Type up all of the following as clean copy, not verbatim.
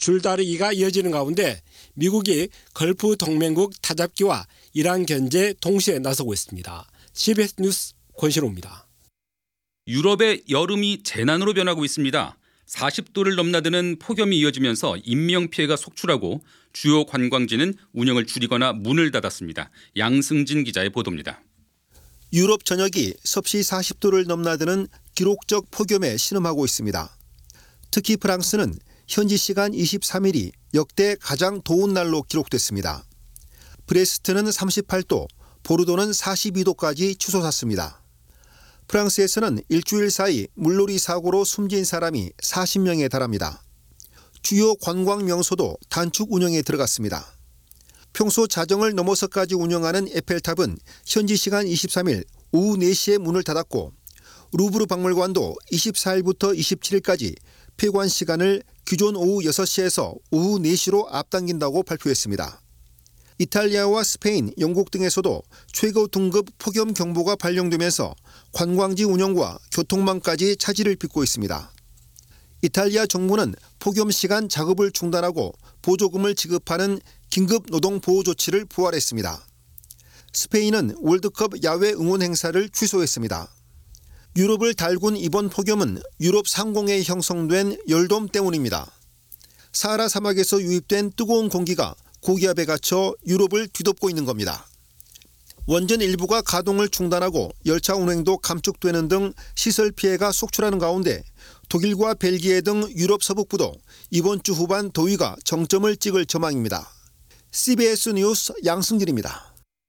줄다리기가 이어지는 가운데 미국이 걸프 동맹국 타잡기와 이란 견제 동시에 나서고 있습니다. CBS 뉴스 권신호입니다. 유럽의 여름이 재난으로 변하고 있습니다. 40도를 넘나드는 폭염이 이어지면서 인명피해가 속출하고 주요 관광지는 운영을 줄이거나 문을 닫았습니다. 양승진 기자의 보도입니다. 유럽 전역이 섭씨 40도를 넘나드는 기록적 폭염에 신음하고 있습니다. 특히 프랑스는 현지 시간 23일이 역대 가장 더운 날로 기록됐습니다. 브레스트는 38도, 보르도는 42도까지 치솟았습니다. 프랑스에서는 일주일 사이 물놀이 사고로 숨진 사람이 40명에 달합니다. 주요 관광 명소도 단축 운영에 들어갔습니다. 평소 자정을 넘어서까지 운영하는 에펠탑은 현지 시간 23일 오후 4시에 문을 닫았고 루브르 박물관도 24일부터 27일까지 폐관 시간을 기존 오후 6시에서 오후 4시로 앞당긴다고 발표했습니다. 이탈리아와 스페인, 영국 등에서도 최고 등급 폭염 경보가 발령되면서 관광지 운영과 교통망까지 차질을 빚고 있습니다. 이탈리아 정부는 폭염 시간 작업을 중단하고 보조금을 지급하는 긴급 노동 보호 조치를 부활했습니다. 스페인은 월드컵 야외 응원 행사를 취소했습니다. 유럽을 달군 이번 폭염은 유럽 상공에 형성된 열돔 때문입니다. 사하라 사막에서 유입된 뜨거운 공기가 고기압에 갇혀 유럽을 뒤덮고 있는 겁니다. 원전 일부가 가동을 중단하고 열차 운행도 감축되는 등 시설 피해가 속출하는 가운데 독일과 벨기에 등 유럽 서북부도 이번 주 후반 더위가 정점을 찍을 전망입니다. CBS 뉴스 양승길입니다.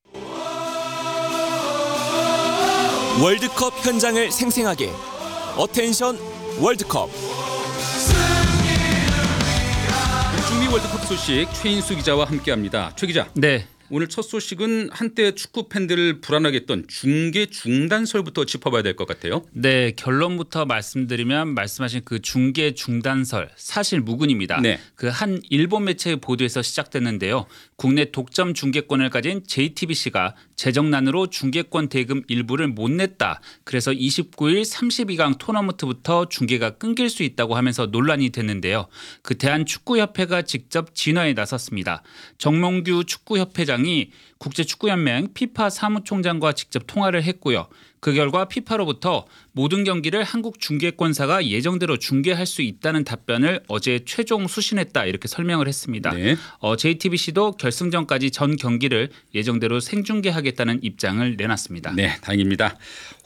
월드컵 현장을 생생하게 어텐션 월드컵. 중미 월드컵 소식 최인수 기자와 함께합니다. 최 기자. 네. 오늘 첫 소식은 한때 축구 팬들을 불안하게 했던 중계 중단설부터 짚어봐야 될 것 같아요. 네, 결론부터 말씀드리면 말씀하신 그 중계 중단설 사실 무근입니다. 네. 그 한 일본 매체의 보도에서 시작됐는데요. 국내 독점 중계권을 가진 JTBC가 재정난으로 중계권 대금 일부를 못 냈다. 그래서 29일 32강 토너먼트부터 중계가 끊길 수 있다고 하면서 논란이 됐는데요. 그 대한축구협회가 직접 진화에 나섰습니다. 정몽규 축구협회장이 국제축구연맹 피파 사무총장과 직접 통화를 했고요. 그 결과 피파로부터 모든 경기를 한국 중계권사가 예정대로 중계할 수 있다는 답변을 어제 최종 수신했다 이렇게 설명을 했습니다. 네. JTBC도 결승전까지 전 경기를 예정대로 생중계하겠다는 입장을 내놨습니다. 네, 다행입니다.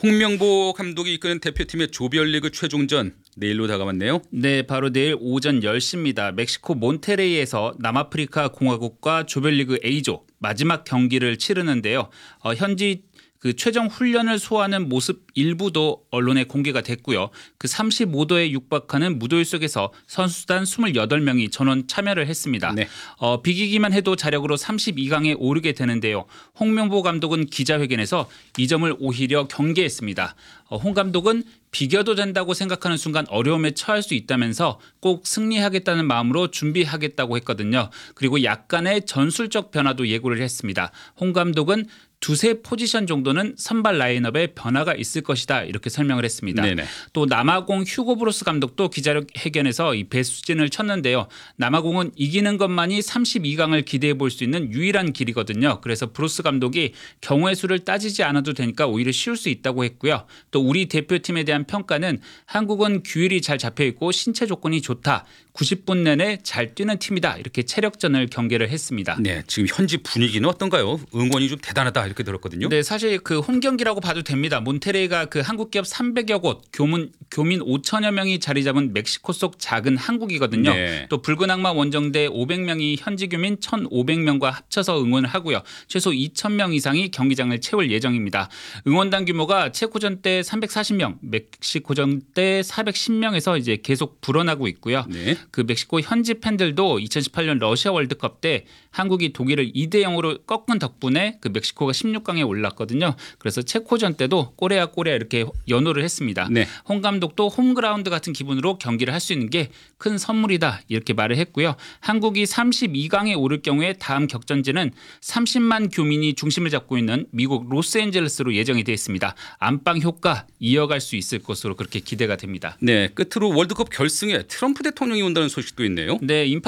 홍명보 감독이 이끄는 대표팀의 조별리그 최종전 내일로 다가왔네요. 네, 바로 내일 오전 10시입니다. 멕시코 몬테레이에서 남아프리카 공화국과 조별리그 A조 마지막 경기를 치르는데요. 현지 그 최종 훈련을 소화하는 모습 일부도 언론에 공개가 됐고요. 그 35도에 육박하는 무더위 속에서 선수단 28명이 전원 참여를 했습니다. 네. 비기기만 해도 자력으로 32강에 오르게 되는데요. 홍명보 감독은 기자회견에서 이 점을 오히려 경계했습니다. 홍 감독은 비겨도 된다고 생각하는 순간 어려움에 처할 수 있다면서 꼭 승리하겠다는 마음으로 준비하겠다고 했거든요. 그리고 약간의 전술적 변화도 예고를 했습니다. 홍 감독은 두세 포지션 정도는 선발 라인업에 변화가 있을 것이다 이렇게 설명을 했습니다. 네네. 또 남아공 휴고 브루스 감독도 기자회견에서 이 배수진을 쳤는데요. 남아공은 이기는 것만이 32강을 기대해 볼 수 있는 유일한 길이거든요. 그래서 브루스 감독이 경우의 수를 따지지 않아도 되니까 오히려 쉬울 수 있다고 했고요. 또 우리 대표팀에 대한 평가는 한국은 규율이 잘 잡혀 있고 신체 조건이 좋다. 90분 내내 잘 뛰는 팀이다. 이렇게 체력전을 경계를 했습니다. 네, 지금 현지 분위기는 어떤가요? 응원이 좀 대단하다 이렇게 들었거든요. 네, 사실 그 홈경기라고 봐도 됩니다. 몬테레이가 그 한국 기업 300여 곳, 교민 5천여 명이 자리 잡은 멕시코 속 작은 한국이거든요. 네. 또 붉은 악마 원정대 500명이 현지 교민 1,500명과 합쳐서 응원을 하고요. 최소 2,000명 이상이 경기장을 채울 예정입니다. 응원단 규모가 체코전 때 340명, 멕시코전 때 410명에서 이제 계속 불어나고 있고요. 네. 그 멕시코 현지 팬들도 2018년 러시아 월드컵 때 한국이 독일을 2대0으로 꺾은 덕분에 그 멕시코가 16강에 올랐거든요. 그래서 체코전 때도 꼬레아 이렇게 연호를 했습니다. 네. 홍 감독도 홈그라운드 같은 기분으로 경기를 할 수 있는 게 큰 선물이다 이렇게 말을 했고요. 한국이 32강에 오를 경우에 다음 격전지는 30만 교민이 중심을 잡고 있는 미국 로스앤젤레스로 예정이 되어 있습니다. 안방 효과 이어갈 수 있을 것으로 그렇게 기대가 됩니다. 네, 끝으로 월드컵 결승에 트럼프 대통령이 온다는 소식도 있네요. 네,